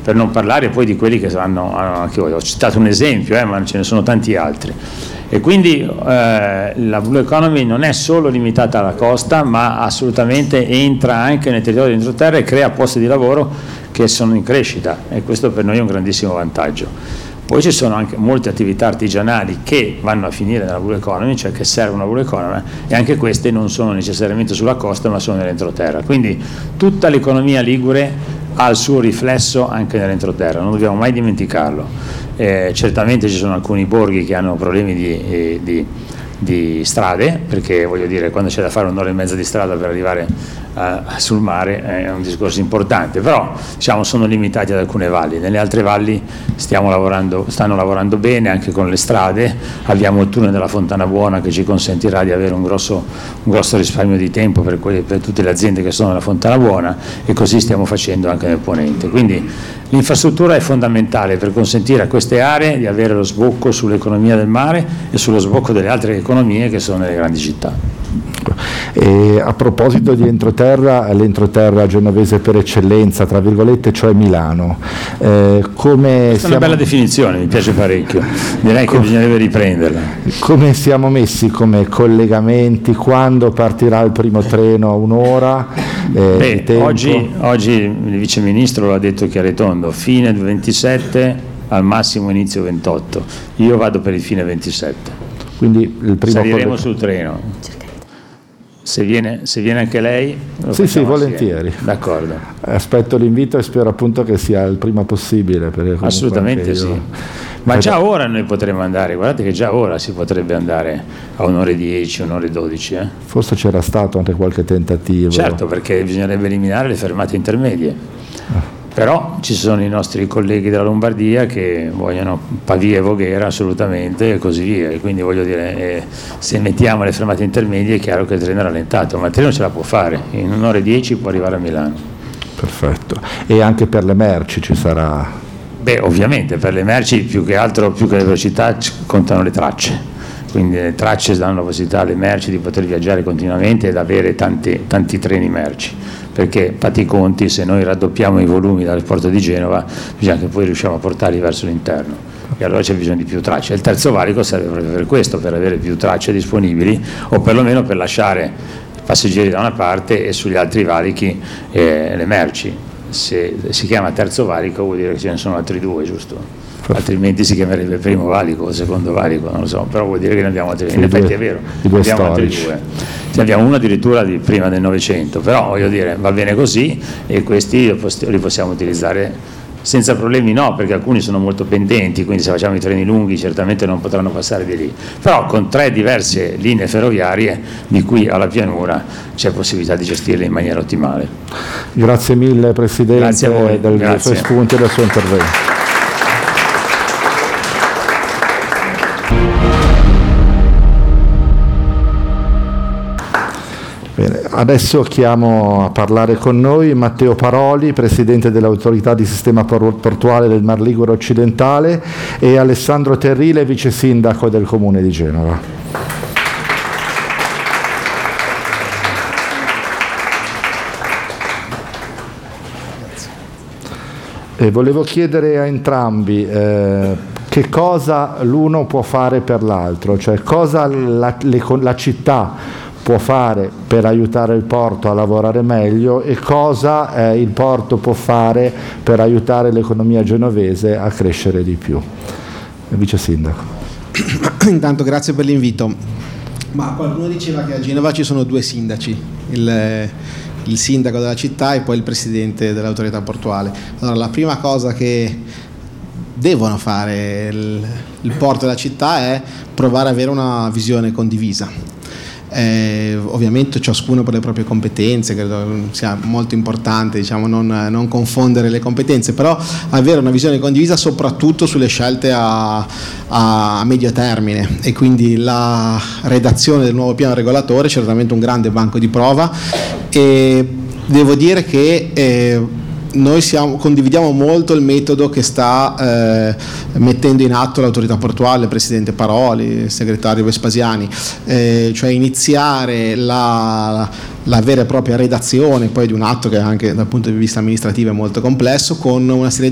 per non parlare poi di quelli che saranno, anche ho citato un esempio, ma ce ne sono tanti altri. E quindi la Blue Economy non è solo limitata alla costa, ma assolutamente entra anche nel territorio dell'entroterra e crea posti di lavoro che sono in crescita, e questo per noi è un grandissimo vantaggio. Poi ci sono anche molte attività artigianali che vanno a finire nella Blue Economy, cioè che servono alla Blue Economy, e anche queste non sono necessariamente sulla costa ma sono nell'entroterra. Quindi tutta l'economia ligure ha il suo riflesso anche nell'entroterra, non dobbiamo mai dimenticarlo. Certamente ci sono alcuni borghi che hanno problemi di strade, perché voglio dire, quando c'è da fare un'ora e mezza di strada per arrivare sul mare è un discorso importante, però diciamo sono limitati ad alcune valli. Nelle altre valli stanno lavorando bene anche con le strade. Abbiamo il tunnel della Fontana Buona che ci consentirà di avere un grosso risparmio di tempo per tutte le aziende che sono nella Fontana Buona, e così stiamo facendo anche nel Ponente. Quindi l'infrastruttura è fondamentale per consentire a queste aree di avere lo sbocco sull'economia del mare e sullo sbocco delle altre economie che sono nelle grandi città. E a proposito di entroterra, l'entroterra genovese per eccellenza, tra virgolette, cioè Milano, questa è una bella definizione, mi piace parecchio, direi che bisognerebbe riprenderla. Come siamo messi come collegamenti? Quando partirà il primo treno? Un'ora? Oggi il vice ministro l'ha detto chiaro e tondo, fine 27, al massimo inizio 28, io vado per il fine 27. Quindi il primo saliremo sul treno. Se viene anche lei? Sì, volentieri. D'accordo. Aspetto l'invito e spero appunto che sia il prima possibile. Assolutamente sì. Ma già ora noi potremmo andare, guardate che già ora si potrebbe andare a un'ore 10, un'ore 12. Forse c'era stato anche qualche tentativo. Certo, perché bisognerebbe eliminare le fermate intermedie. Però ci sono i nostri colleghi della Lombardia che vogliono Pavia e Voghera assolutamente, e così via, e quindi voglio dire, se mettiamo le fermate intermedie è chiaro che il treno è rallentato, ma il treno ce la può fare, in un'ora e 10 può arrivare a Milano. Perfetto. E anche per le merci ci sarà? Ovviamente per le merci più che le velocità contano le tracce, quindi le tracce danno la possibilità alle merci di poter viaggiare continuamente ed avere tanti treni merci, perché fate i conti, se noi raddoppiamo i volumi dal porto di Genova bisogna che poi riusciamo a portarli verso l'interno, e allora c'è bisogno di più tracce. Il terzo valico serve proprio per questo, per avere più tracce disponibili, o perlomeno per lasciare i passeggeri da una parte e sugli altri valichi le merci. Se si chiama terzo valico vuol dire che ce ne sono altri due, giusto? Altrimenti si chiamerebbe primo valico o secondo valico, non lo so, però vuol dire che ne abbiamo altri due. In effetti è vero, abbiamo altri due. Ne abbiamo uno addirittura di prima del Novecento, però voglio dire, va bene così, e questi li possiamo utilizzare senza problemi, no, perché alcuni sono molto pendenti, quindi se facciamo i treni lunghi certamente non potranno passare di lì, però con 3 diverse linee ferroviarie di qui alla pianura c'è possibilità di gestirle in maniera ottimale. Grazie mille Presidente. Grazie a voi. Dei suoi spunti e del suo intervento. Bene, adesso chiamo a parlare con noi Matteo Paroli, Presidente dell'Autorità di Sistema Portuale del Mar Ligure Occidentale, e Alessandro Terrile, Vice Sindaco del Comune di Genova. Volevo chiedere a entrambi che cosa l'uno può fare per l'altro, cioè cosa la città può fare per aiutare il porto a lavorare meglio, e cosa il porto può fare per aiutare l'economia genovese a crescere di più. Vice Sindaco. Intanto grazie per l'invito. Ma qualcuno diceva che a Genova ci sono 2 sindaci, il sindaco della città e poi il presidente dell'autorità portuale. Allora, la prima cosa che devono fare il porto e la città è provare ad avere una visione condivisa. Ovviamente ciascuno per le proprie competenze, credo sia molto importante, diciamo, non confondere le competenze, però avere una visione condivisa soprattutto sulle scelte a medio termine, e quindi la redazione del nuovo piano regolatore è certamente un grande banco di prova, e devo dire che noi condividiamo molto il metodo che sta mettendo in atto l'autorità portuale, il presidente Paroli, il segretario Vespasiani, cioè iniziare la vera e propria redazione poi di un atto che anche dal punto di vista amministrativo è molto complesso, con una serie